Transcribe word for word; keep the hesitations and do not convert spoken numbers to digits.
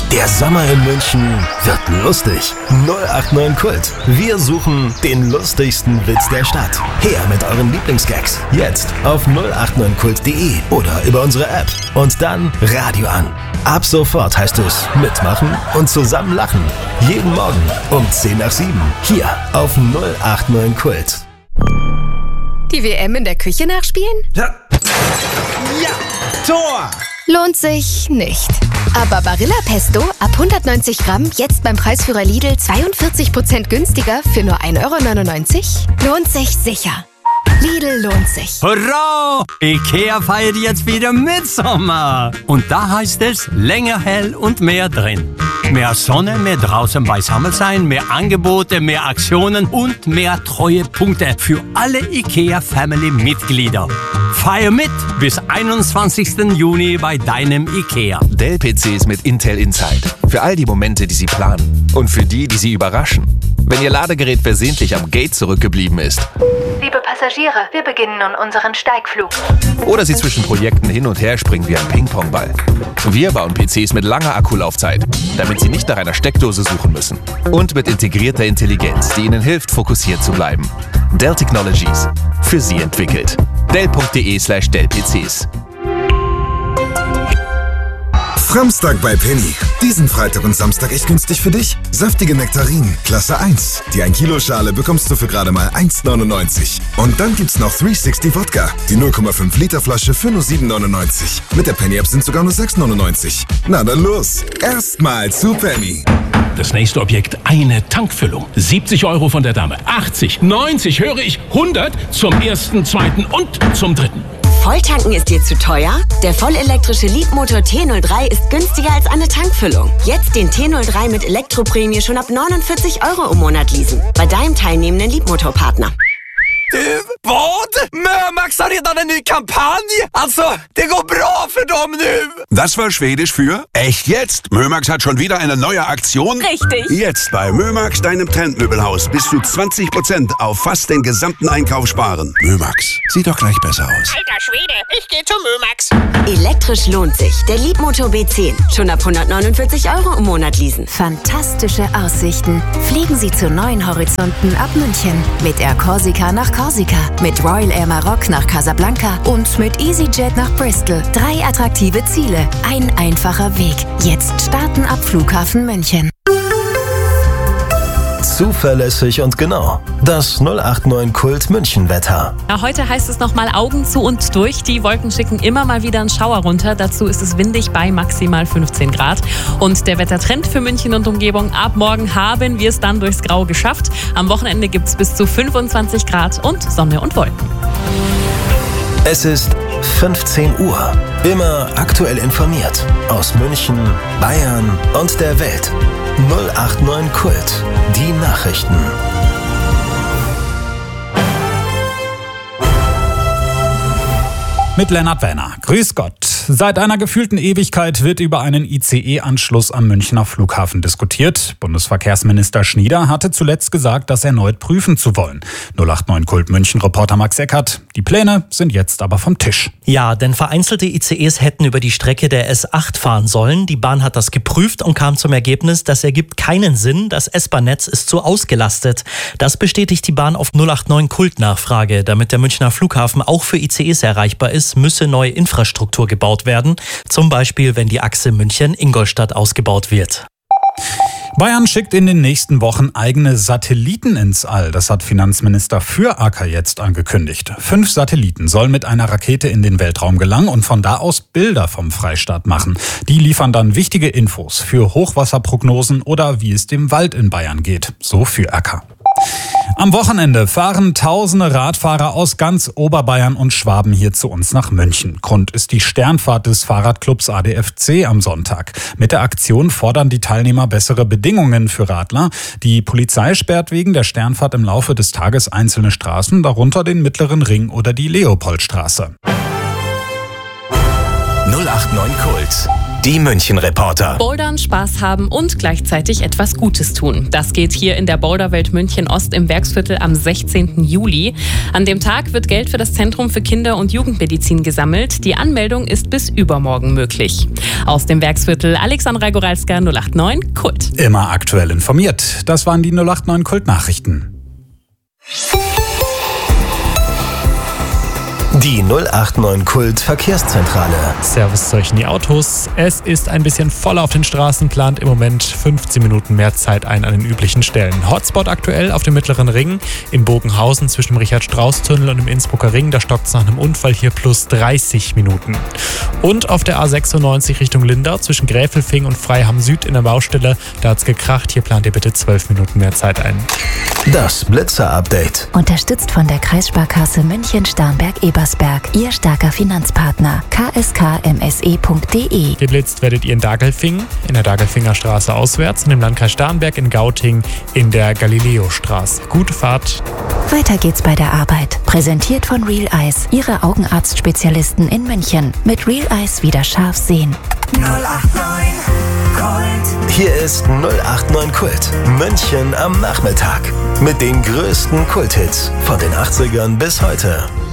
Der Sommer in München wird lustig. null acht neun Kult. Wir suchen den lustigsten Witz der Stadt. Her mit euren Lieblingsgags. Jetzt auf null acht neun kult punkt de oder über unsere App. Und dann Radio an. Ab sofort heißt es mitmachen und zusammen lachen. Jeden Morgen um zehn nach sieben. Hier auf null acht neun Kult. Die W M in der Küche nachspielen? Ja. Ja, Tor! Lohnt sich nicht. Aber Barilla Pesto ab hundertneunzig Gramm jetzt beim Preisführer Lidl zweiundvierzig Prozent günstiger für nur ein Euro neunundneunzig? Lohnt sich sicher. Lidl lohnt sich. Hurra! Ikea feiert jetzt wieder Mitsommer. Und da heißt es länger hell und mehr drin. Mehr Sonne, mehr draußen beisammen sein, mehr Angebote, mehr Aktionen und mehr Treuepunkte für alle Ikea-Family-Mitglieder. Feier mit bis einundzwanzigsten Juni bei deinem Ikea. Dell-P Cs mit Intel Inside. Für all die Momente, die Sie planen. Und für die, die Sie überraschen. Wenn Ihr Ladegerät versehentlich am Gate zurückgeblieben ist. Liebe Passagiere, wir beginnen nun unseren Steigflug. Oder Sie zwischen Projekten hin und her springen wie ein Ping-Pong-Ball. Wir bauen P Cs mit langer Akkulaufzeit, damit Sie nicht nach einer Steckdose suchen müssen. Und mit integrierter Intelligenz, die Ihnen hilft, fokussiert zu bleiben. Dell Technologies. Für Sie entwickelt. Dell punkt de slash Dell P Cs. Samstag bei Penny. Diesen Freitag und Samstag echt günstig für dich. Saftige Nektarinen, Klasse eins. Die ein Kilo Schale bekommst du für gerade mal eins neunundneunzig. Und dann gibt's noch dreihundertsechzig Wodka. Die null Komma fünf Liter Flasche für nur sieben neunundneunzig. Mit der Penny-App sind sogar nur sechs neunundneunzig. Na dann los. Erstmal zu Penny. Das nächste Objekt, eine Tankfüllung. siebzig Euro von der Dame. achtzig, neunzig, höre ich, hundert zum ersten, zweiten und zum dritten. Volltanken ist dir zu teuer? Der vollelektrische Leapmotor T null drei ist günstiger als eine Tankfüllung. Jetzt den T null drei mit Elektroprämie schon ab neunundvierzig Euro im Monat leasen. Bei deinem teilnehmenden Leapmotor-Partner. Du, vad? Mörmax har redan en ny kampanj! Alltså, det går bra för dem nu! Das war Schwedisch für echt jetzt. Mörmax hat schon wieder eine neue Aktion. Richtig. Jetzt bei Mörmax, deinem Trendmöbelhaus, bis zu zwanzig Prozent auf fast den gesamten Einkauf sparen. Mörmax, sieht doch gleich besser aus. Alter Schwede, ich geh zu Mörmax. Elektrisch lohnt sich. Der Leapmotor B zehn. Schon ab hundertneunundvierzig Euro im Monat leasen. Fantastische Aussichten. Fliegen Sie zu neuen Horizonten ab München. Mit Air Corsica nach Korsika, mit Royal Air Maroc nach Casablanca und mit EasyJet nach Bristol. Drei attraktive Ziele, ein einfacher Weg. Jetzt starten ab Flughafen München. Zuverlässig und genau. Das null acht neun Kult München Wetter. Ja, heute heißt es nochmal Augen zu und durch. Die Wolken schicken immer mal wieder einen Schauer runter. Dazu ist es windig bei maximal fünfzehn Grad. Und der Wettertrend für München und Umgebung: ab morgen haben wir es dann durchs Grau geschafft. Am Wochenende gibt es bis zu fünfundzwanzig Grad und Sonne und Wolken. Es ist fünfzehn Uhr. Immer aktuell informiert. Aus München, Bayern und der Welt. null acht neun Kult. Die Nachrichten. Mit Lennart Werner. Grüß Gott. Seit einer gefühlten Ewigkeit wird über einen I C E-Anschluss am Münchner Flughafen diskutiert. Bundesverkehrsminister Schnieder hatte zuletzt gesagt, das erneut prüfen zu wollen. null acht neun Kult München-Reporter Max Eckert. Die Pläne sind jetzt aber vom Tisch. Ja, denn vereinzelte I C Es hätten über die Strecke der S acht fahren sollen. Die Bahn hat das geprüft und kam zum Ergebnis, das ergibt keinen Sinn. Das S-Bahn-Netz ist zu ausgelastet. Das bestätigt die Bahn auf null acht neun Kult Nachfrage. Damit der Münchner Flughafen auch für I C Es erreichbar ist, müsse neue Infrastruktur gebaut werden. Zum Beispiel, wenn die Achse München-Ingolstadt ausgebaut wird. Bayern schickt in den nächsten Wochen eigene Satelliten ins All. Das hat Finanzminister Füracker jetzt angekündigt. Fünf Satelliten sollen mit einer Rakete in den Weltraum gelangen und von da aus Bilder vom Freistaat machen. Die liefern dann wichtige Infos für Hochwasserprognosen oder wie es dem Wald in Bayern geht. So Füracker. Am Wochenende fahren tausende Radfahrer aus ganz Oberbayern und Schwaben hier zu uns nach München. Grund ist die Sternfahrt des Fahrradclubs A D F C am Sonntag. Mit der Aktion fordern die Teilnehmer bessere Bedingungen für Radler. Die Polizei sperrt wegen der Sternfahrt im Laufe des Tages einzelne Straßen, darunter den Mittleren Ring oder die Leopoldstraße. null acht neun Kult. Die München-Reporter. Bouldern, Spaß haben und gleichzeitig etwas Gutes tun. Das geht hier in der Boulderwelt München Ost im Werksviertel am sechzehnten Juli. An dem Tag wird Geld für das Zentrum für Kinder- und Jugendmedizin gesammelt. Die Anmeldung ist bis übermorgen möglich. Aus dem Werksviertel Alexandra Goralska, null acht neun Kult. Immer aktuell informiert. Das waren die null acht neun Kult-Nachrichten. Die null acht neun Kult Verkehrszentrale. Servus zu euch in die Autos. Es ist ein bisschen voll auf den Straßen, plant im Moment fünfzehn Minuten mehr Zeit ein an den üblichen Stellen. Hotspot aktuell auf dem Mittleren Ring, in Bogenhausen zwischen dem Richard-Strauß-Tunnel und dem Innsbrucker Ring. Da stockt es nach einem Unfall hier plus dreißig Minuten. Und auf der A sechsundneunzig Richtung Lindau zwischen Gräfelfing und Freiham Süd in der Baustelle. Da hat es gekracht. Hier plant ihr bitte zwölf Minuten mehr Zeit ein. Das Blitzer-Update. Unterstützt von der Kreissparkasse München-Starnberg-Ebersberg. Ihr starker Finanzpartner. k s k m s e punkt d e. Geblitzt werdet ihr in Dagelfingen, in der Dagelfinger Straße auswärts und im Landkreis Starnberg in Gauting in der Galileo-Straße. Gute Fahrt. Weiter geht's bei der Arbeit. Präsentiert von Real Eyes. Ihre Augenarztspezialisten in München. Mit Real Eyes wieder scharf sehen. null acht neun Kult. Hier ist null acht neun Kult. München am Nachmittag. Mit den größten Kulthits von den achtzigern bis heute.